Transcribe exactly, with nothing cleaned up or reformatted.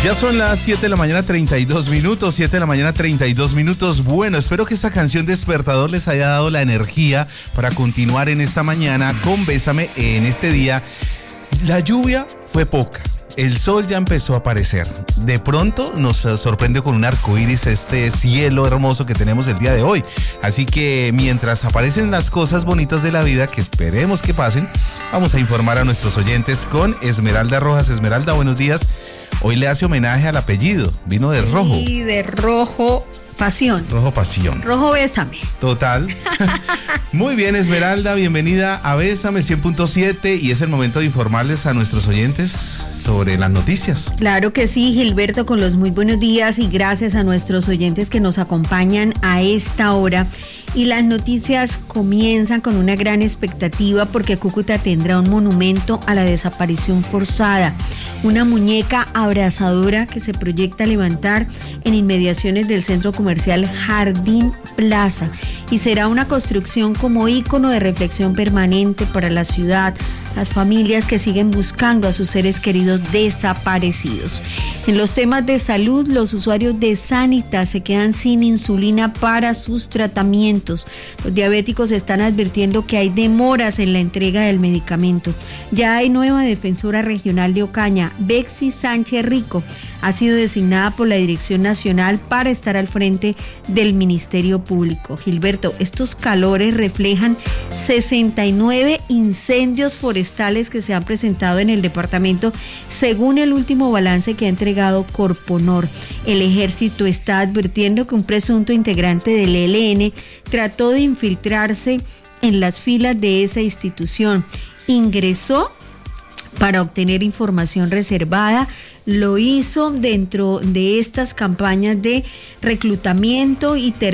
Ya son las siete de la mañana treinta y dos minutos, siete de la mañana treinta y dos minutos. Bueno, espero que esta canción despertador les haya dado la energía para continuar en esta mañana con Bésame en este día. La lluvia fue poca. El sol ya empezó a aparecer. De pronto nos sorprende con un arco iris este cielo hermoso que tenemos el día de hoy. Así que mientras aparecen las cosas bonitas de la vida, que esperemos que pasen, vamos a informar a nuestros oyentes con Esmeralda Rojas. Esmeralda, buenos días. Hoy le hace homenaje al apellido. Vino de rojo. Sí, de rojo pasión. Rojo pasión. Rojo Bésame. Total. Muy bien, Esmeralda, bienvenida a Bésame cien punto siete y es el momento de informarles a nuestros oyentes sobre las noticias. Claro que sí, Gilberto, con los muy buenos días y gracias a nuestros oyentes que nos acompañan a esta hora. Y las noticias comienzan con una gran expectativa porque Cúcuta tendrá un monumento a la desaparición forzada, una muñeca abrazadora que se proyecta levantar en inmediaciones del centro comercial Jardín Plaza y será una construcción como ícono de reflexión permanente para la ciudad, las familias que siguen buscando a sus seres queridos desaparecidos. En los temas de salud, los usuarios de Sanitas se quedan sin insulina para sus tratamientos. Los diabéticos están advirtiendo que hay demoras en la entrega del medicamento. Ya hay nueva defensora regional de Ocaña, Bexy Sánchez Rico. Ha sido designada por la Dirección Nacional para estar al frente del Ministerio Público. Gilberto, estos calores reflejan sesenta y nueve incendios forestales que se han presentado en el departamento, según el último balance que ha entregado Corponor. El ejército está advirtiendo que un presunto integrante del E L N trató de infiltrarse en las filas de esa institución. Ingresó para obtener información reservada. Lo hizo dentro de estas campañas de reclutamiento y terminación